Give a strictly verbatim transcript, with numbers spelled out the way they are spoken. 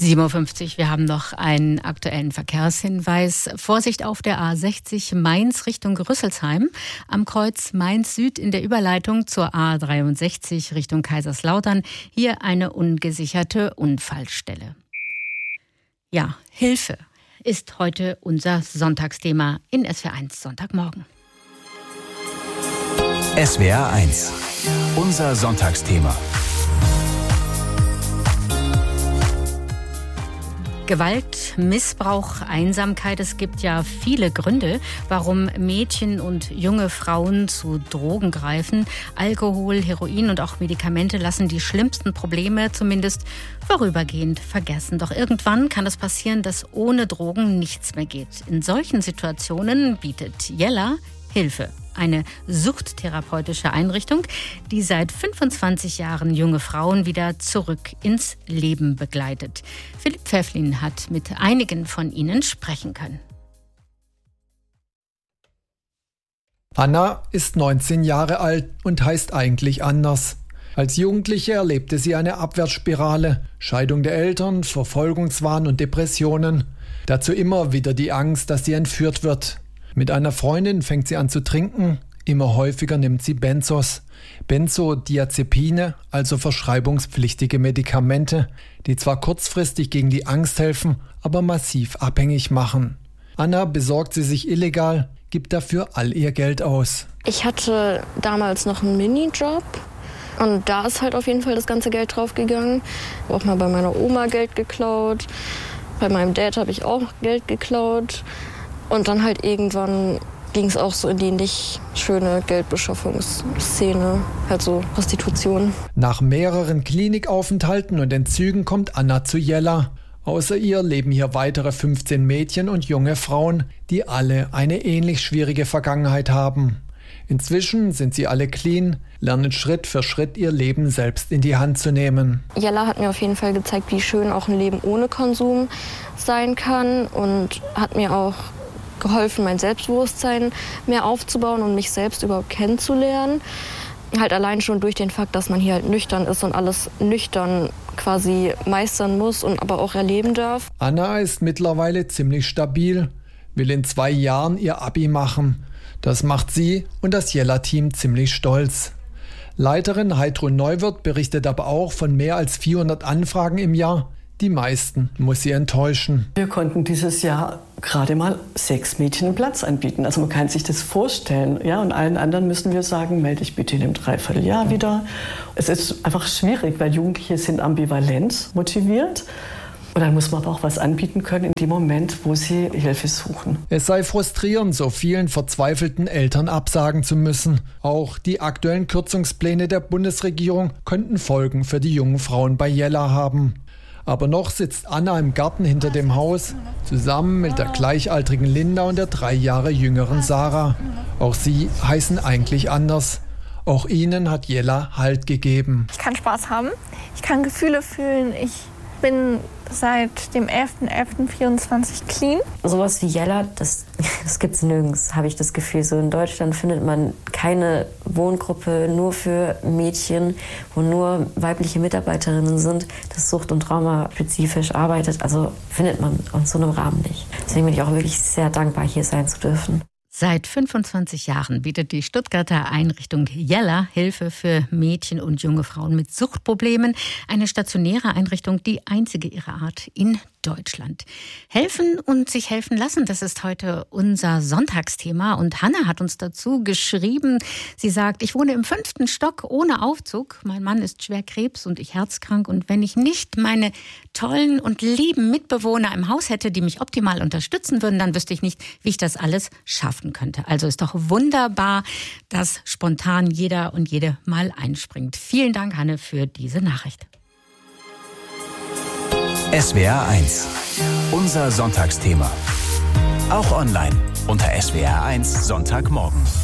sieben Uhr fünfzig, wir haben noch einen aktuellen Verkehrshinweis. Vorsicht auf der A sechzig Mainz Richtung Rüsselsheim. Am Kreuz Mainz Süd in der Überleitung zur A dreiundsechzig Richtung Kaiserslautern. Hier eine ungesicherte Unfallstelle. Ja, Hilfe ist heute unser Sonntagsthema in S W R eins Sonntagmorgen. S W R eins, unser Sonntagsthema. Gewalt, Missbrauch, Einsamkeit. Es gibt ja viele Gründe, warum Mädchen und junge Frauen zu Drogen greifen. Alkohol, Heroin und auch Medikamente lassen die schlimmsten Probleme zumindest vorübergehend vergessen. Doch irgendwann kann es passieren, dass ohne Drogen nichts mehr geht. In solchen Situationen bietet Jella Hilfe. Eine suchttherapeutische Einrichtung, die seit fünfundzwanzig Jahren junge Frauen wieder zurück ins Leben begleitet. Philipp Pfefflin hat mit einigen von ihnen sprechen können. Anna ist neunzehn Jahre alt und heißt eigentlich anders. Als Jugendliche erlebte sie eine Abwärtsspirale, Scheidung der Eltern, Verfolgungswahn und Depressionen. Dazu immer wieder die Angst, dass sie entführt wird. Mit einer Freundin fängt sie an zu trinken, immer häufiger nimmt sie Benzos. Benzodiazepine, also verschreibungspflichtige Medikamente, die zwar kurzfristig gegen die Angst helfen, aber massiv abhängig machen. Anna besorgt sie sich illegal, gibt dafür all ihr Geld aus. Ich hatte damals noch einen Minijob und da ist halt auf jeden Fall das ganze Geld draufgegangen. Auch mal bei meiner Oma Geld geklaut, bei meinem Dad habe ich auch Geld geklaut. Und dann halt irgendwann ging es auch so in die nicht schöne Geldbeschaffungsszene, halt so Prostitution. Nach mehreren Klinikaufenthalten und Entzügen kommt Anna zu Jella. Außer ihr leben hier weitere fünfzehn Mädchen und junge Frauen, die alle eine ähnlich schwierige Vergangenheit haben. Inzwischen sind sie alle clean, lernen Schritt für Schritt ihr Leben selbst in die Hand zu nehmen. Jella hat mir auf jeden Fall gezeigt, wie schön auch ein Leben ohne Konsum sein kann und hat mir auch geholfen, mein Selbstbewusstsein mehr aufzubauen und mich selbst überhaupt kennenzulernen. Halt allein schon durch den Fakt, dass man hier halt nüchtern ist und alles nüchtern quasi meistern muss und aber auch erleben darf. Anna ist mittlerweile ziemlich stabil, will in zwei Jahren ihr Abi machen. Das macht sie und das Jella-Team ziemlich stolz. Leiterin Heidrun Neuwirth berichtet aber auch von mehr als vierhundert Anfragen im Jahr. Die meisten muss sie enttäuschen. Wir konnten dieses Jahr gerade mal sechs Mädchen einen Platz anbieten. Also man kann sich das vorstellen. Ja? Und allen anderen müssen wir sagen, melde dich bitte in einem Dreivierteljahr wieder. Es ist einfach schwierig, weil Jugendliche sind ambivalent motiviert. Und dann muss man aber auch was anbieten können in dem Moment, wo sie Hilfe suchen. Es sei frustrierend, so vielen verzweifelten Eltern absagen zu müssen. Auch die aktuellen Kürzungspläne der Bundesregierung könnten Folgen für die jungen Frauen bei Jella haben. Aber noch sitzt Anna im Garten hinter dem Haus, zusammen mit der gleichaltrigen Linda und der drei Jahre jüngeren Sarah. Auch sie heißen eigentlich anders. Auch ihnen hat Jella Halt gegeben. Ich kann Spaß haben, ich kann Gefühle fühlen, ich bin seit dem elften elften vierundzwanzig clean. Sowas wie Jella, das, das gibt es nirgends, habe ich das Gefühl. So in Deutschland findet man keine Wohngruppe nur für Mädchen, wo nur weibliche Mitarbeiterinnen sind, das Sucht- und Trauma-spezifisch arbeitet. Also findet man in so einem Rahmen nicht. Deswegen bin ich auch wirklich sehr dankbar, hier sein zu dürfen. Seit fünfundzwanzig Jahren bietet die Stuttgarter Einrichtung Jella Hilfe für Mädchen und junge Frauen mit Suchtproblemen. Eine stationäre Einrichtung, die einzige ihrer Art in Deutschland. Helfen und sich helfen lassen, das ist heute unser Sonntagsthema. Und Hanna hat uns dazu geschrieben, sie sagt, ich wohne im fünften Stock ohne Aufzug. Mein Mann ist schwer Krebs und ich herzkrank. Und wenn ich nicht meine tollen und lieben Mitbewohner im Haus hätte, die mich optimal unterstützen würden, dann wüsste ich nicht, wie ich das alles schaffen könnte. Also ist doch wunderbar, dass spontan jeder und jede mal einspringt. Vielen Dank, Hanne, für diese Nachricht. S W R eins, unser Sonntagsthema. Auch online unter S W R eins Sonntagmorgen.